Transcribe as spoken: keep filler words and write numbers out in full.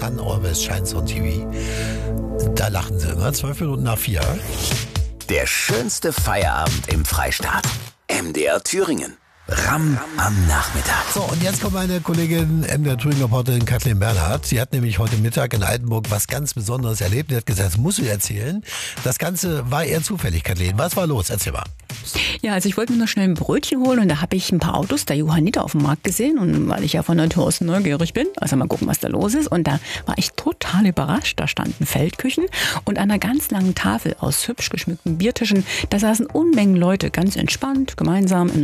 Sun Always Shines on T V. Da lachen sie immer. Zwölf Minuten nach vier. Der schönste Feierabend im Freistaat. M D R Thüringen. Ramm am Nachmittag. So, und jetzt kommt meine Kollegin, M D R Thüringer Reporterin Kathleen Bernhardt. Sie hat nämlich heute Mittag in Altenburg was ganz Besonderes erlebt. Sie hat gesagt, das musst du erzählen. Das Ganze war eher zufällig, Kathleen. Was war los? Erzähl mal. Ja, also ich wollte mir noch schnell ein Brötchen holen und da habe ich ein paar Autos der Johanniter auf dem Markt gesehen und weil ich ja von Natur aus neugierig bin, also mal gucken, was da los ist, und da war ich total überrascht. Da standen Feldküchen und an einer ganz langen Tafel aus hübsch geschmückten Biertischen, da saßen Unmengen Leute ganz entspannt, gemeinsam im